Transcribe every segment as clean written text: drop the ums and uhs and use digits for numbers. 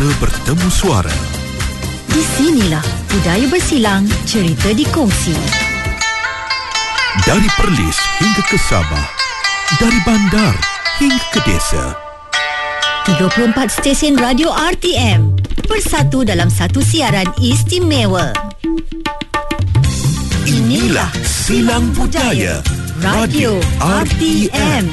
Suara bertemu suara. Di sinilah budaya bersilang, cerita dikongsi. Dari Perlis hingga ke Sabah, dari bandar hingga ke desa. 34 stesen radio RTM bersatu dalam satu siaran istimewa. Inilah Silang Budaya Radio RTM.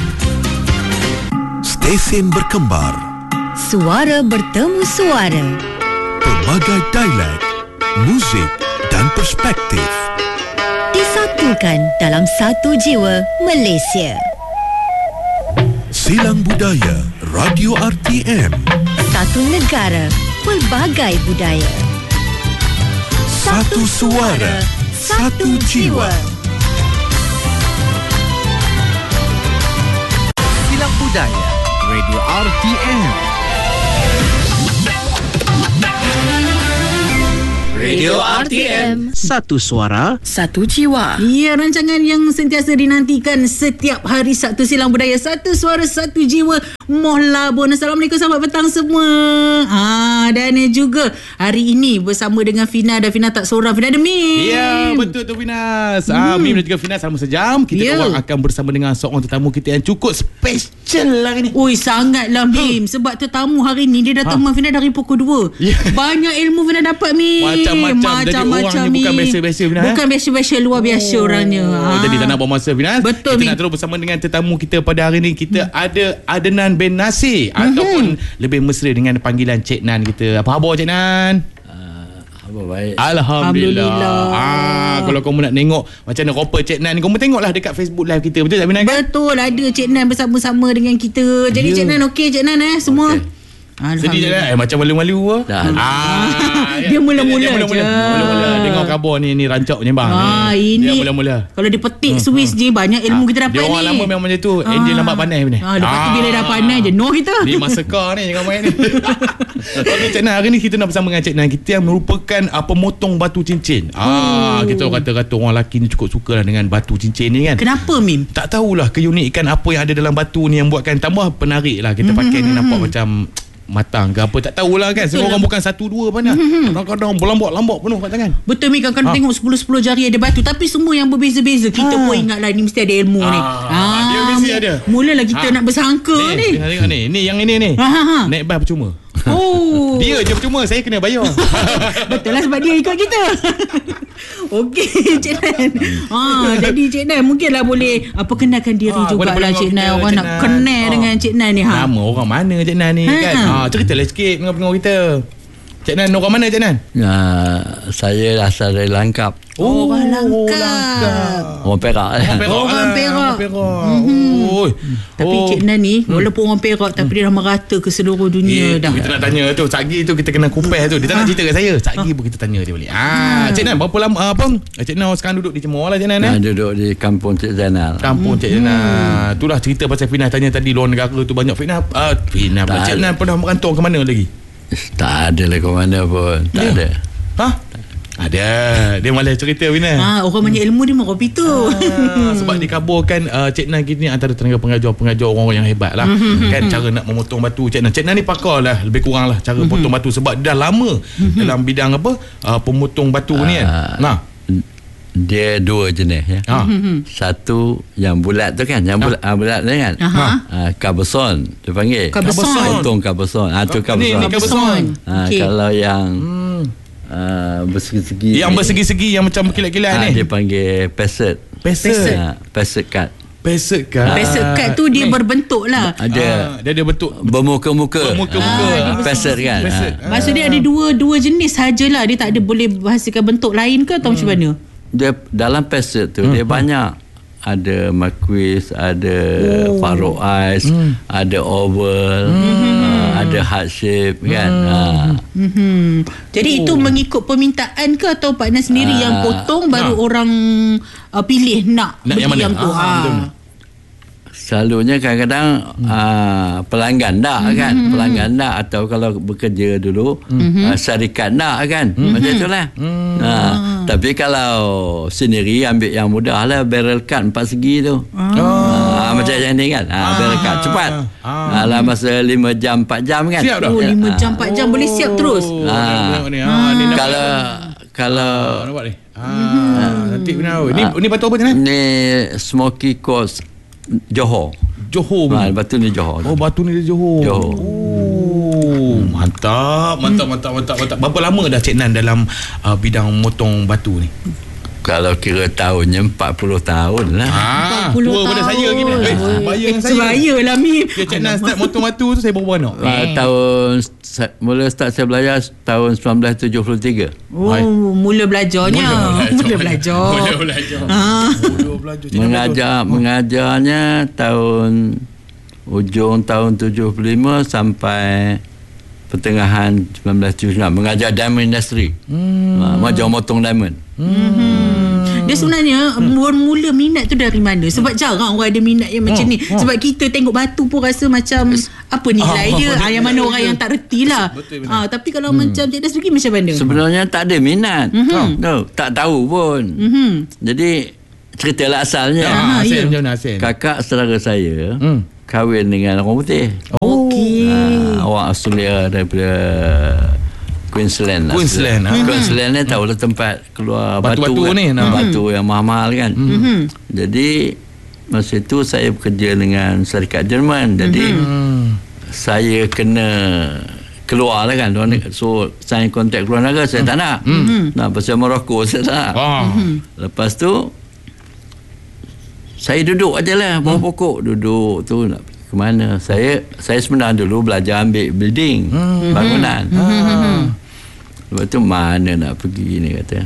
Stesen berkembar, Suara bertemu suara. pelbagai dialek, muzik dan perspektif. Disatukan dalam satu jiwa Malaysia. Silang Budaya Radio RTM. Satu negara, pelbagai budaya. Satu suara, satu jiwa. Silang Budaya Radio RTM. Radio RTM. Satu suara, Satu jiwa. Ya, rancangan yang sentiasa dinantikan setiap hari Sabtu Silang Budaya. Satu suara, satu jiwa. Mohla bon. Assalamualaikum, selamat petang semua. Dan juga hari ini bersama dengan Fina. Dan Fina tak seorang, Fina ada Mim. Ya, betul tu Finas. Mim dan juga Finas sama sejam. Kita orang akan bersama dengan seorang tetamu kita yang cukup special lah ni. Ui, sangatlah Mim. Sebab tetamu hari ni dia datang rumah Fina dari pukul 2. Banyak ilmu Fina dapat Mim. Macam-macam. Jadi orang ni bukan biasa-biasa Finas. Bukan biasa-biasa, luar biasa orangnya. Jadi tak nak buang masa Finas. Betul, kita nak terus bersama dengan tetamu kita pada hari ni. Kita ada Adnan bin Nasir, ataupun lebih mesra dengan panggilan Cik Nan kita. Apa khabar Cik Nan? Baik. Alhamdulillah. Kalau kamu nak tengok macam mana rupa Cik Nan ni, kamu tengoklah dekat Facebook live kita. Betul tak Finas? Betul, ada Cik Nan bersama-sama dengan kita. Jadi Cik Nan okey Cik Nan semua. Okay. Sedih je lah. Macam malu-malu lah. Dia mula-mula je. Mula-mula. Dengar khabar ni rancak punya bang. Ini dia mula-mula. Kalau dia petik Swiss je, banyak ilmu kita dapat dia ni. Dia orang lama memang macam tu. Enjin lambat pandai ni. Lepas tu bila dah pandai je, no kita. Ni masa car ni, jangan main ni. Okay Cik Nan, hari ni kita nak bersama dengan Cik Nan. Kita yang merupakan pemotong batu cincin. Kita kata orang lelaki ni cukup suka lah dengan batu cincin ni kan. Kenapa Mim? Tak tahulah keunikan apa yang ada dalam batu ni yang buatkan tambah penarik lah. Kita pakai ni nampak macam matang ke apa, tak tahulah kan. Semua orang bukan satu dua mana. Kadang-kadang berlambak-lambak penuh kat tangan. Betul Mi, kadang-kadang tengok 10 jari ada batu, tapi semua yang berbeza-beza. Kita pun ingatlah ni mesti ada ilmu ni. Dia mesti ada. Mulalah kita nak bersangka ni. Tengok ni. Ni yang ini ni. Naik bas percuma. Dia je percuma, saya kena bayar. Betul lah, sebab dia ikut kita. Okey Cik Nan. Jadi Cik Nan mungkinlah boleh perkenalkan diri jugalah Cik Nan. Orang nak kenal dengan Cik Nan ni. Nama orang mana Cik Nan ni kan? Ceritalah sikit pendengar-pendengar kita. Cik Nan orang mana Cik Nan? Saya asal dari Langkap. Orang Langkap. Orang Perak. Orang Perak. Tapi Cik Nan ni walaupun orang Perak, tapi dia dah merata ke seluruh dunia dah. Kita nak tanya tu Cik tu, kita kena compare tu. Dia tak nak cerita kat saya. Cik pun kita tanya dia balik. Cik Nan berapa lama Cik Nan sekarang duduk di Cemor lah Cik Nan. Duduk di Kampung Cik Zainal. Kampung Cik Zainal. Itulah cerita pasal Finas tanya tadi, luar negara tu banyak. Finas Cik Nan pernah merantau ke mana lagi? Tak ada lah ke mana pun. Tak ada. Ada. Dia malah cerita Finas. Orang banyak ilmu dia merah itu. Sebab dikabarkan Cik Nan ni antara tenaga pengajar orang-orang yang hebat lah. Kan cara nak memotong batu Cik Nan ni pakar lah, lebih kurang lah cara potong batu. Sebab dia dah lama dalam bidang pemotong batu ni kan. Dia dua jenis ya. Satu yang bulat tu kan, yang bulat tu kan. Kabeson dia panggil. Potong kabeson. Tu kabeson. Ni kabeson. Kalau yang bersegi-segi. Yang bersegi-segi yang macam berkilat-kilat ni. Dia panggil peset. Peset cut. Peset cut tu dia berbentuk lah. Dia ada bentuk bermuka-muka. Peset kan. Maksudnya ada dua jenis sajalah. Dia tak ada boleh hasilkan bentuk lain ke atau macam mana? Dia dalam peset tu dia banyak, ada maquis, ada faro ice, ada oval, ada heart shape kan. Jadi itu mengikut permintaan ke atau partner sendiri yang potong baru orang pilih nak yang mana? Yang tu. Selalunya kadang-kadang pelanggan dah kan, pelanggan dah, atau kalau bekerja dulu syarikat dah kan, macam itulah. Tapi kalau sendiri ambil yang mudah lah, barrel cut 4 segi tu. Macam yang ni kan. Biar dekat cepat. Dalam masa 5 jam 4 jam kan. Siap dah. 5 jam 4 jam boleh siap terus. Kalau nampak ni. Nanti benar. Ni batu apa ni? Ni Smoky Quartz Johor. Batu ni Johor. Oh, batu ni Johor. Oh, mantap. Berapa lama dah Cik Nan dalam bidang motong batu ni? Kalau kira tahunnya 40 tahun lah. 40 tua pada tahun. saya lagi ni. Bayar dengan saya. Sebaya lah Mim. Cik Nan start motong batu tu saya berapa anak? Mula start saya belajar tahun 1973. Mula belajarnya. Mula belajar. Mengajarnya tahun ujung tahun 75 sampai pertengahan 1979. Mengajar diamond industry. Mengajar motong diamond. Dia sebenarnya mula minat tu dari mana? Sebab jarang orang ada minat yang macam ni. Sebab kita tengok batu pun rasa macam apa nilai dia. Yang mana orang yang tak reti lah. Tapi kalau macam Cik Das pergi macam mana? Sebenarnya tak ada minat. Tak tahu pun. Jadi ceritalah asalnya. Asal macam mana asal? Kakak saudara saya kahwin dengan orang putih. Orang Australia daripada Queensland ni tahulah tempat keluar batu kan? ni batu yang mahal-mahal kan. Jadi masa itu saya bekerja dengan syarikat Jerman. Jadi saya kena keluar lah kan. So saya kontak keluar negara, saya tak nak. Pasal Morocco saya tak nak. Lepas tu saya duduk aja lah bawah pokok. Duduk tu nak pergi ke mana. Saya sebenarnya dulu belajar ambil building, bangunan. Lepas tu mana nak pergi ni kata.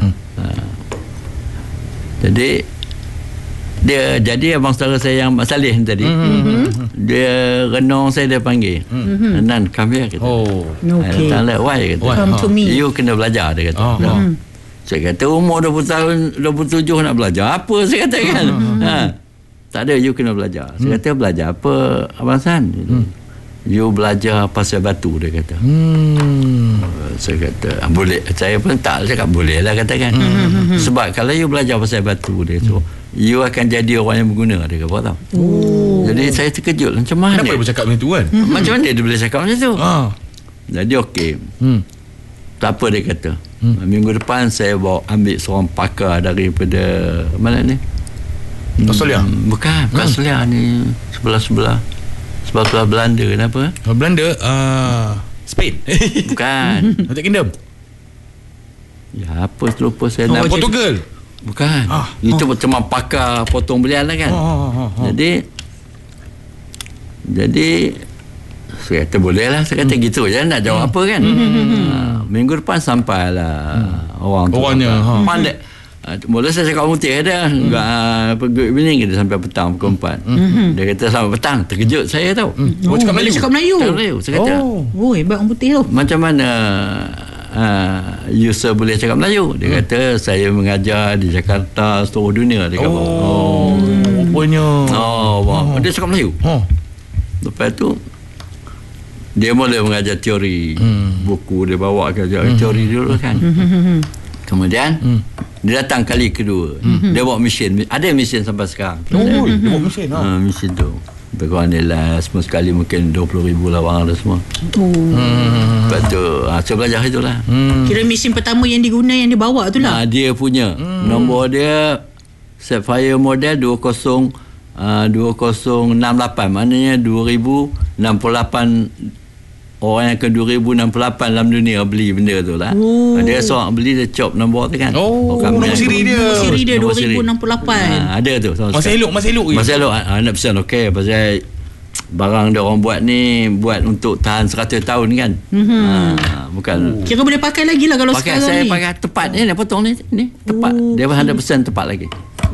Jadi abang saudara saya yang Mak Saleh tadi, dia renung saya, dia panggil, Nan come here kata. Tak nak, why kata. Come to me. You kena belajar, dia kata. Saya kata umur 20 tahun 27 nak belajar apa, saya kata kan. Tak ada, you kena belajar. Saya kata belajar apa Abang San? You belajar pasal batu, dia kata. Saya kata boleh. Saya pun tak cakap boleh lah katakan. Sebab kalau you belajar pasal batu, dia so you akan jadi orang yang berguna, dia kata tahu. Jadi saya terkejut, macam mana kenapa dia bercakap macam tu kan? Macam mana dia boleh cakap macam tu? Jadi okey. Tak apa, dia kata. Minggu depan saya bawa ambil seorang pakar daripada mana ni? Australia? Bukan Australia ni, sebelah Belanda. Kenapa? Belanda, Spain. Bukan. United Kingdom. Ya, apa lupa saya nak. Portugal. Bukan. Itu cuma pakar potong belian lah kan. Jadi saya kata boleh lah. Saya kata gitu je, nak jawab apa kan. Minggu depan sampailah orangnya pandai. Mula saya cakap putih dia pergi evening kita sampai petang pukul 4. Dia kata sampai petang, terkejut saya tahu. Cakap Melayu. Cakap Melayu. Saya kata hebat orang putih tu. macam mana user boleh cakap Melayu? Dia kata saya mengajar di Jakarta, seluruh dunia, dia kata. Rupanya. Dia cakap Melayu. Lepas tu dia mula mengajar teori. Buku dia bawa ke teori dulu kan. Kemudian dia datang kali kedua. Dia bawa mesin. Ada mesin sampai sekarang. Dia bawa mesin. Mesin tu berkurang nilai semua sekali mungkin 20,000 lah wang ada semua. Lepas tu saya belajar itulah. Kira mesin pertama yang diguna, yang dia bawa tu lah. Dia punya nombor dia Sapphire model 2068, maknanya 2068 orang yang ke 2068 dalam dunia beli benda tu lah. Dia seorang beli, dia chop nombor tu kan. Nombor siri dia. Nombor siri dia 2068. Ada tu. Masih elok. Masih elok. 100% okey. Pasal barang dia orang buat ni buat untuk tahan 100 tahun kan. Bukan. Kira boleh pakai lagi lah kalau sekarang saya ni. pakai tepat ni, potong ni tepat. Dia 100% tepat lagi.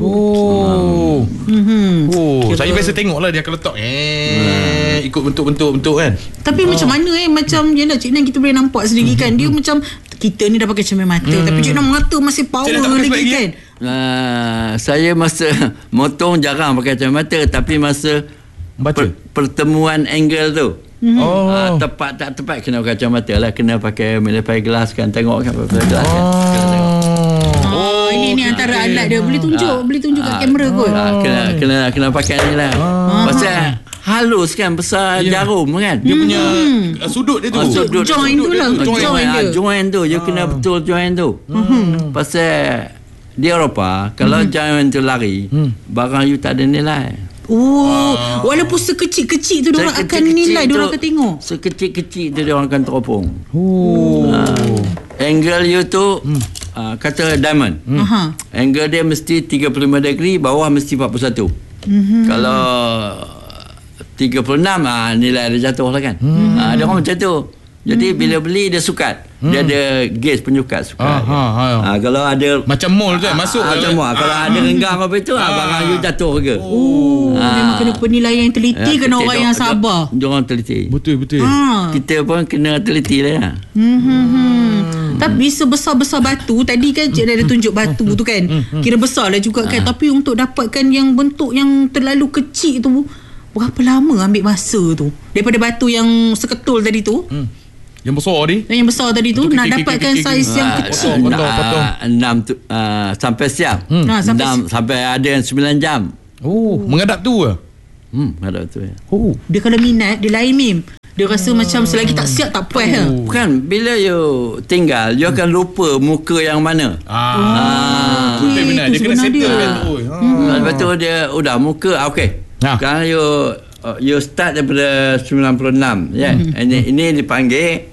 Saya biasa tengok lah dia akan letak ikut bentuk kan. Tapi macam mana macam yelah Cik Nan, kita boleh nampak sendiri kan. Dia macam kita ni dah pakai cermin mata, tapi Cik Nan mata masih power lagi kan. Saya masa motong jarang pakai cermin mata, tapi masa pertemuan angle tu tepat tak tepat kena pakai cermin mata lah. Kena pakai magnifier glass kan, tengok kan pakai glass kan. Kena tengok. Ini antara alat dia. Boleh tunjuk kat kamera kot. Kena pakai ni lah. Pasal halus kan, besar jarum kan. Dia punya sudut dia tu. Join tu lah. Join tu. You kena betul join tu. Pasal di Eropah, kalau join tu lari, barang you tak ada nilai. Walaupun sekecil-kecil tu diorang akan nilai, diorang akan tengok. Sekecil-kecil tu diorang akan teropong. Angle you tu kata diamond. Angle dia mesti 35 degree, bawah mesti 41. Kalau 36 nilai dia jatuh lah kan. Dia orang macam tu. Jadi bila beli dia sukat. Dia ada gauge penyukat sukat. Kalau ada macam mall tu masuk macam mall. Kalau ada renggang apa itu barang you jatuh ke. Memang kena penilaian yang teliti, kena orang yang sabar. Diorang teliti. Betul. Kita pun kena teliti lah. Tapi sebesar-besar batu, tadi kan Cik Dah ada tunjuk batu tu kan, kira besar lah juga kan. Tapi untuk dapatkan yang bentuk yang terlalu kecil tu, berapa lama ambil masa tu daripada batu yang seketul tadi tu, yang besar ni, yang besar tadi tu, nak dapatkan saiz yang kecil? Potong. 6 sampai siap. 6 sampai ada yang 9 jam. Menghadap tu ke? Menghadap tu ya. Dia kalau minat, dia lain Mim. Dia rasa macam selagi tak siap tak puas lah. Bukan, bila you tinggal, you akan lupa muka yang mana. Benar. Dia kena settle kan tu. Lepas tu dia udah muka okey. Sekarang you start daripada 96 ya. Ini dipanggil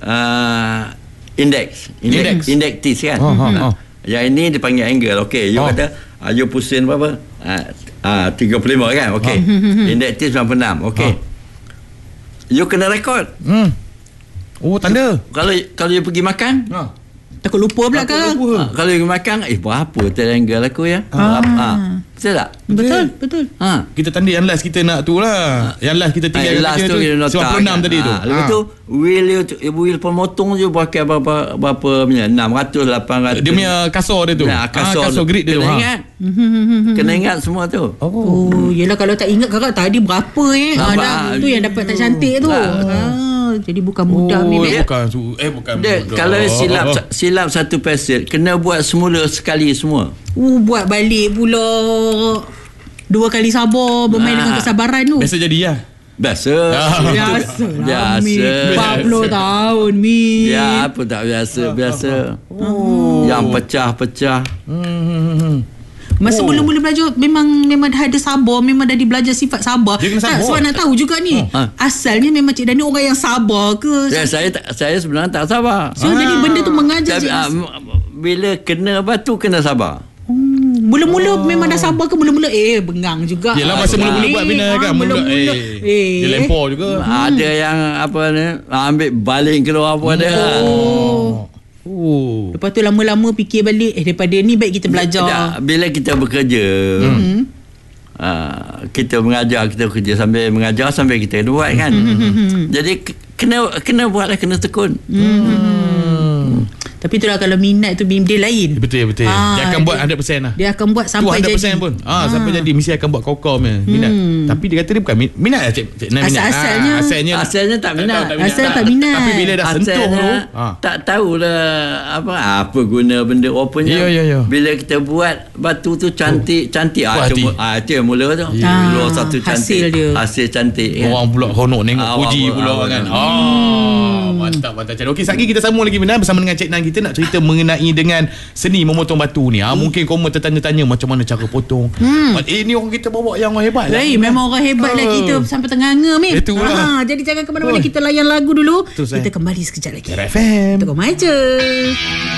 index tis kan. Yang ini dipanggil angle. Okey, you kata you pusing berapa? 35 kan. Okey. Index tis 96. Okey. You kena rekod. Tanda. Kalau you pergi makan, takut lupa pula kan. Kalau you makan, berapa triangle aku ya? Betul tak? Betul. Kita tanda yang last kita nak tu lah. Yang last kita tinggal last tu 96 tadi tu. Lepas tu wheel pemotong je pakai berapa punya 600 800. Dia punya kasar dia tu. Kasar grid dia tu. Kena ingat semua tu. Yelah, kalau tak ingat kakak tadi berapa tu yang dapat tak cantik tu. Jadi bukan mudah bukan dia, mudah. kalau silap satu pasal kena buat semula sekali semua. Buat balik pula 2 kali sabar, bermain dengan kesabaran tu. Biasa jadi lah. Biasa. 40 tahun Mi. Ya, apa tak biasa. Yang pecah-pecah. Masa mula-mula belajar memang dah ada sabar, memang dah belajar sifat sabar. Sebab nak tahu juga ni, asalnya memang Cik Dani orang yang sabar ke? Saya sebenarnya tak sabar. So jadi benda tu mengajar bila kena batu kena sabar. Mula-mula memang dah sabar ke? Mula-mula bengang juga. Yelah, masa mula-mula buat bina kan. Mula-mula dia lempar juga. Ada yang apa ni, ambil baling keluar apa dia. Lepas tu lama-lama fikir balik, daripada ni baik kita belajar. Bila kita bekerja, kita mengajar, kita kerja sambil mengajar, sambil kita kena buat kan. Jadi kena buat lah, kena tekun. Tapi itulah, kalau minat tu dia lain. Betul. Dia akan buat 100% lah. Dia akan buat sampai 100% jadi. pun. Sampai jadi mesti akan buat kokoh minat. Tapi dia kata dia bukan minat lah Cik Nan minat. Asalnya tak minat. Asalnya tak minat. Tapi bila dah sentuh tu, tak tahulah apa guna benda rupanya. Bila kita buat batu tu cantik. Itu yang mula tu. Keluar satu cantik. Hasil cantik. Orang pula honok tengok puji pula kan. Mantap. Okey, sekejap lagi kita sambung lagi bersama dengan Cik Nan. Kita nak cerita mengenai dengan seni memotong batu ni. Mungkin komen tertanya-tanya macam mana cara potong. Ni orang kita bawa yang orang hebat lah. Memang orang hebat lah kita sampai tenganga Mim. Jadi jangan ke mana-mana, kita layan lagu dulu. Kita kembali sekejap lagi. RFM. Tengok main je.